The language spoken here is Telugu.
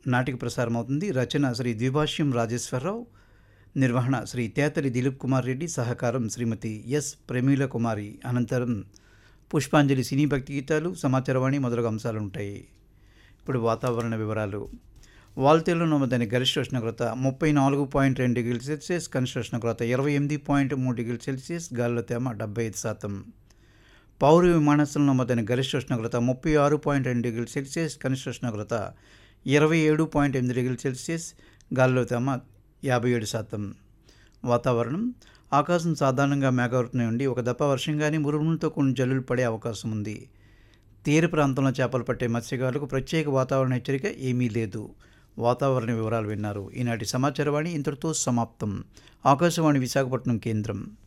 నాటిక ప్రసారమవుతుంది. రచన శ్రీ ద్విభాష్యం రాజేశ్వరరావు, నిర్వహణ శ్రీ తేతలి దిలీప్ కుమార్ రెడ్డి, సహకారం శ్రీమతి ఎస్ ప్రమీల కుమారి. అనంతరం పుష్పాంజలి సినీ భక్తి గీతాలు, సమాచారవాణి మొదలగు అంశాలు ఉంటాయి. ఇప్పుడు వాతావరణ వివరాలు. వాల్తేరులో నమోదైన గరిష్ట ఉష్ణోగ్రత 34.2 డిగ్రీల సెల్సియస్, కనిష్ట ఉష్ణోగ్రత 28.3 డిగ్రీల సెల్సియస్, గాలిలో తేమ 75%. పౌరు విమానాశ్రయంలో నమోదైన గరిష్ట ఉష్ణోగ్రత 36.2 డిగ్రీల సెల్సియస్, కనిష్ట ఉష్ణోగ్రత 27.8 డిగ్రీల సెల్సియస్, గాలిలో తేమ 57%. వాతావరణం. ఆకాశం సాధారణంగా మేఘావృతమై ఉండి ఒక దప్ప వర్షం కానీ ఉరుములతో కొన్ని జల్లులు పడే అవకాశం ఉంది. తీర ప్రాంతంలో చేపలు పట్టే మత్స్యకారులకు ప్రత్యేక వాతావరణ హెచ్చరిక ఏమీ లేదు. వాతావరణ వివరాలు విన్నారు. ఈనాటి సమాచారవాణి ఇంతటితో సమాప్తం. ఆకాశవాణి విశాఖపట్నం కేంద్రం.